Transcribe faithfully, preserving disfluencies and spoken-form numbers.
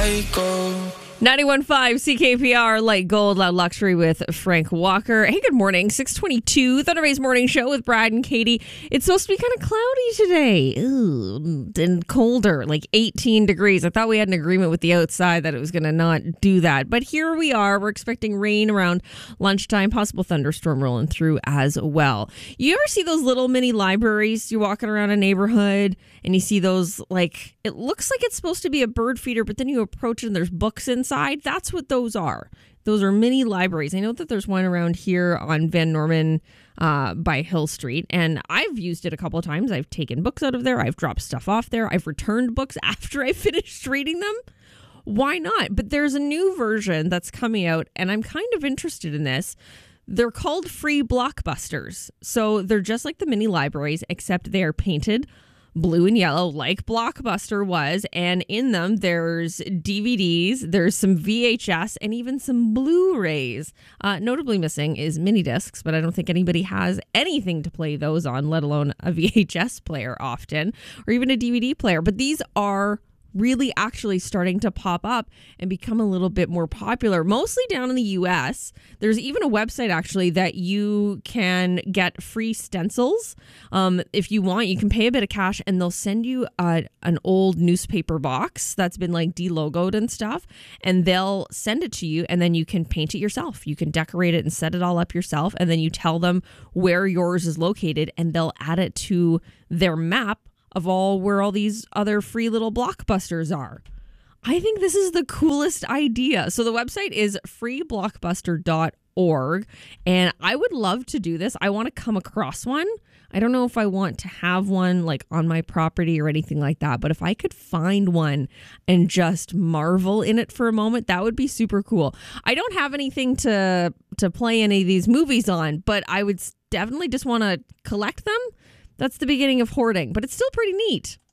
like gold. ninety-one point five C K P R, Light Gold, Loud Luxury with Frank Walker. Hey, good morning. six twenty-two, Thunder Bay's Morning Show with Brad and Katie. It's supposed to be kind of cloudy today. Ooh, and colder, like eighteen degrees. I thought we had an agreement with the outside that it was going to not do that. But here we are. We're expecting rain around lunchtime, possible thunderstorm rolling through as well. You ever see those little mini libraries? You're walking around a neighborhood and you see those, like, it looks like it's supposed to be a bird feeder, but then you approach it and there's books inside. That's what those are. Those are mini libraries. I know that there's one around here on Van Norman uh, by Hill Street, and I've used it a couple of times. I've taken books out of there. I've dropped stuff off there. I've returned books after I finished reading them. Why not? But there's a new version that's coming out, and I'm kind of interested in this. They're called free Blockbusters. So they're just like the mini libraries, except they are painted blue and yellow like Blockbuster was, and in them there's D V Ds, there's some V H S, and even some Blu-rays. Uh, notably missing is mini discs, but I don't think anybody has anything to play those on, let alone a V H S player often, or even a D V D player. But these are really actually starting to pop up and become a little bit more popular, mostly down in the U S. There's even a website actually that you can get free stencils. Um, if you want, you can pay a bit of cash and they'll send you uh, an old newspaper box that's been like de-logoed and stuff, and they'll send it to you and then you can paint it yourself. You can decorate it and set it all up yourself, and then you tell them where yours is located and they'll add it to their map of all where all these other free little Blockbusters are. I think this is the coolest idea. So the website is free blockbuster dot org, and I would love to do this. I want to come across one. I don't know if I want to have one like on my property or anything like that, but if I could find one and just marvel in it for a moment, that would be super cool. I don't have anything to to play any of these movies on, but I would definitely just want to collect them. That's the beginning of hoarding, but it's still pretty neat.